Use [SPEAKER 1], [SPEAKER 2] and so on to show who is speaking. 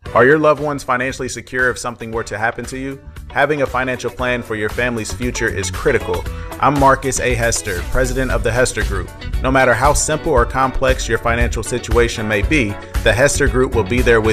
[SPEAKER 1] Are your loved ones financially secure if something were to happen to you? Having a financial plan for your family's future is critical. I'm Marcus A. Hester, president of the Hester Group. No matter how simple or complex your financial situation may be, the Hester Group will be there with